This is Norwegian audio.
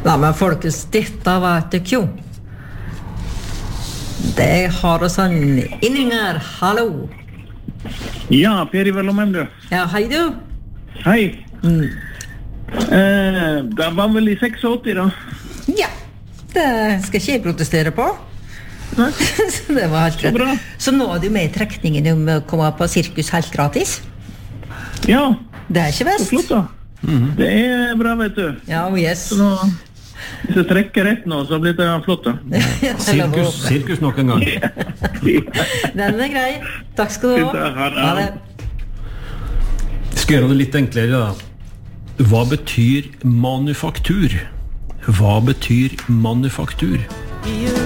Ja, men folkens, dette vet dere jo. Det har oss en Inninger, hallo. Ja, Per Ivar Lomheim. Ja, hei du. Hei. Det var vel i 86 da. Ja, det skal ikke jeg protestere på. Nei. Så det var helt Så bra. greit. Så nå er du med i trekningen om å komme på sirkus helt gratis. Ja, Det er ikke så best. flott da. Det er bra, vet du. Ja, oh yes. Så nå, hvis jeg trekker rett nå, så blir det flott da. Sirkus nok en gang. Den er grei. Takk skal du ha. Ha det. Skal gjøre det litt enklere da. Hva betyr manufaktur? Hva betyr manufaktur?